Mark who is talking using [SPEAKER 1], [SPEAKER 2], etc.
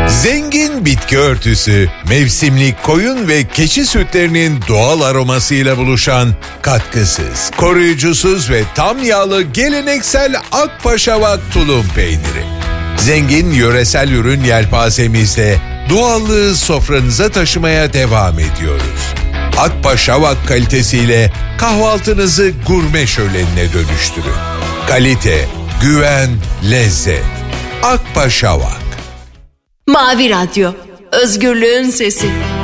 [SPEAKER 1] Zengin bitki örtüsü, mevsimlik koyun ve keçi sütlerinin doğal aromasıyla buluşan katkısız, koruyucusuz ve tam yağlı geleneksel Akpaşavak tulum peyniri. Zengin yöresel ürün yelpazemizde doğallığı sofranıza taşımaya devam ediyoruz. Akpaşavak kalitesiyle kahvaltınızı gurme şölenine dönüştürün. Kalite, güven, lezzet. Akpaşavak.
[SPEAKER 2] Mavi Radyo, özgürlüğün sesi.